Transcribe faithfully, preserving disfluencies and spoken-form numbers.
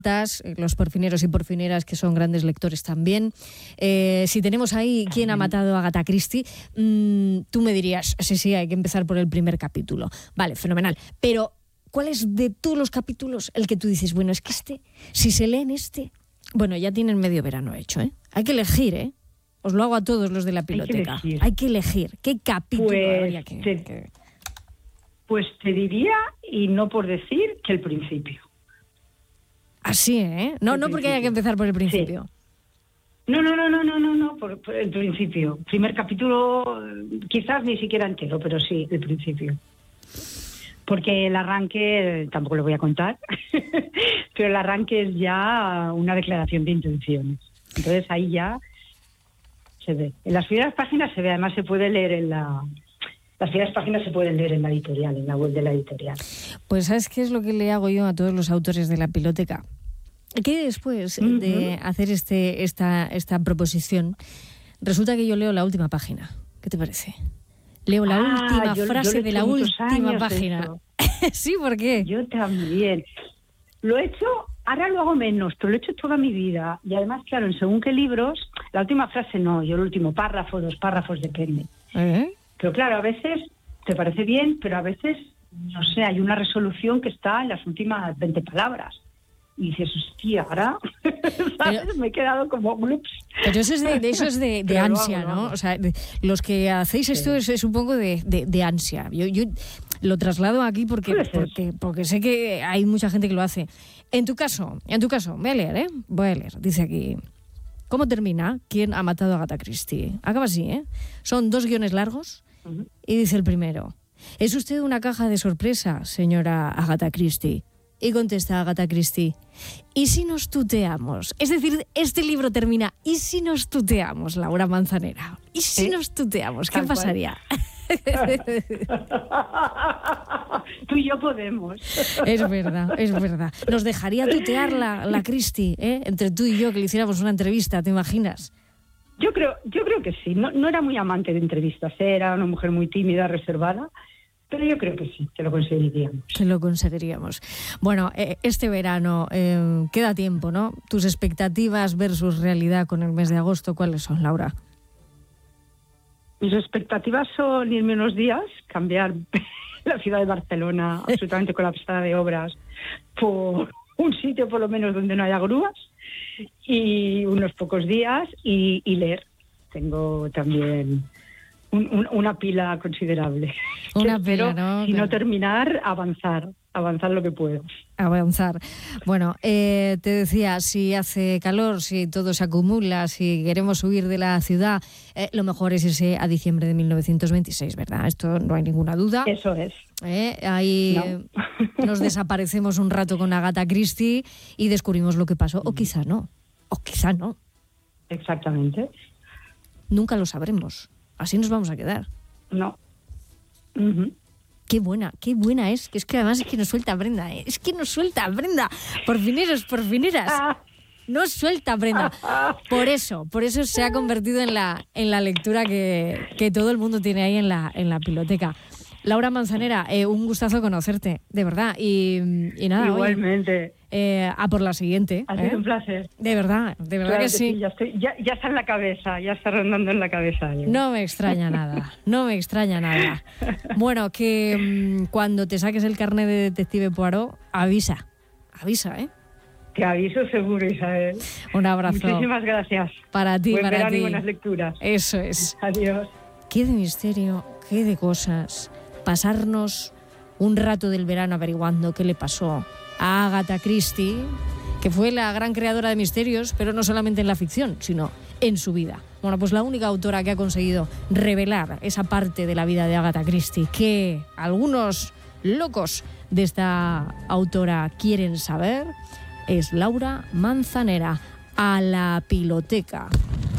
los porfineros y porfineras, que son grandes lectores también. Eh, si tenemos ahí quién ha matado a Agatha Christie, mmm, tú me dirías, sí, sí, hay que empezar por el primer capítulo. Vale, fenomenal. Pero, ¿cuál es de todos los capítulos el que tú dices, bueno, es que este, si se lee en este, bueno, ya tienen medio verano hecho, ¿eh? Hay que elegir, ¿eh? Os lo hago a todos los de la Piloteca. Hay que elegir. Hay que elegir. ¿Qué capítulo pues habría que, te, que...? Pues te diría, y no por decir, que el principio. Así, ¿eh? No, no porque haya que empezar por el principio. Sí. No, no, no, no, no, no, no por, por el principio. Primer capítulo, quizás ni siquiera entero, pero sí, el principio. Porque el arranque, tampoco lo voy a contar, pero el arranque es ya una declaración de intenciones. Entonces ahí ya se ve. En las primeras páginas se ve, además se puede leer en la... Las primeras páginas se pueden leer en la editorial, en la web de la editorial. Pues ¿sabes qué es lo que le hago yo a todos los autores de la Piloteca? Que después uh-huh. de hacer este esta esta proposición, resulta que yo leo la última página. ¿Qué te parece? Leo la ah, última yo, frase yo de la última página. Sí, ¿por qué? Yo también. Lo he hecho, ahora lo hago menos, pero lo he hecho toda mi vida. Y además, claro, en según qué libros, la última frase no, yo el último párrafo, dos párrafos, depende. ¿Eh? Pero claro, a veces te parece bien, pero a veces, no sé, hay una resolución que está en las últimas veinte palabras. Y dices, hostia, ahora, ¿sabes? Pero, me he quedado como glups. Pero eso es de, de, eso es de, de ansia, hago, ¿no? O sea, de, los que hacéis sí. esto es, es un poco de, de, de ansia. Yo, yo lo traslado aquí porque, porque, porque sé que hay mucha gente que lo hace. En tu caso, en tu caso, voy a leer, ¿eh? Voy a leer. Dice aquí, ¿cómo termina? ¿Quién ha matado a Agatha Christie? Acaba así, ¿eh? Son dos guiones largos. Uh-huh. Y dice el primero, ¿es usted una caja de sorpresa, señora Agatha Christie? Y contesta Agatha Christie, ¿y si nos tuteamos? Es decir, este libro termina, ¿y si nos tuteamos, Laura Manzanera? ¿Y si ¿Eh? nos tuteamos? ¿Qué Tal pasaría? Tú y yo podemos. Es verdad, es verdad. Nos dejaría tutear la, la Christie, ¿eh? Entre tú y yo, que le hiciéramos una entrevista, ¿te imaginas? Yo creo, yo creo que sí. No, no era muy amante de entrevistas, era una mujer muy tímida, reservada, pero yo creo que sí, que lo conseguiríamos. Que lo conseguiríamos. Bueno, eh, este verano eh, queda tiempo, ¿no? Tus expectativas versus realidad con el mes de agosto, ¿cuáles son, Laura? Mis expectativas son irme unos días, cambiar la ciudad de Barcelona, absolutamente colapsada de obras, por un sitio por lo menos donde no haya grúas, y unos pocos días y, y leer. Tengo también un, un, una pila considerable. Una pila, ¿no? Si no terminar, avanzar, avanzar lo que puedo. Avanzar. Bueno, eh, te decía, si hace calor, si todo se acumula, si queremos huir de la ciudad, eh, lo mejor es irse a diciembre de mil novecientos veintiséis, ¿verdad? Esto no hay ninguna duda. Eso es. Eh, ahí no. Nos desaparecemos un rato con Agatha Christie y descubrimos lo que pasó, o quizá no, o quizá no. Exactamente. Nunca lo sabremos. Así nos vamos a quedar. No. Uh-huh. Qué buena, qué buena es. Que es que además es que nos suelta Brenda, ¿eh? Es que nos suelta Brenda. Porfineros, porfineras. Nos suelta Brenda. Por eso, por eso se ha convertido en la, en la lectura que, que todo el mundo tiene ahí en la, en la Piloteca. Laura Manzanera, eh, un gustazo conocerte, de verdad. Y, y nada, igualmente. Oye, eh, a por la siguiente. Ha sido ¿eh? un placer. De verdad, de verdad claro que, que sí. sí. Ya, estoy, ya, ya está en la cabeza, ya está rondando en la cabeza. ¿eh? No me extraña nada, no me extraña nada. Bueno, que mmm, cuando te saques el carnet de Detective Poirot, avisa, avisa, ¿eh? Te aviso seguro, Isabel. Un abrazo. Muchísimas gracias. Para ti, Buen para verano ti. Y buenas lecturas. Eso es. Adiós. Qué de misterio, qué de cosas. Pasarnos un rato del verano averiguando qué le pasó a Agatha Christie, que fue la gran creadora de misterios, pero no solamente en la ficción, sino en su vida. Bueno, pues la única autora que ha conseguido revelar esa parte de la vida de Agatha Christie que algunos locos de esta autora quieren saber es Laura Manzanera. A la Piloteca.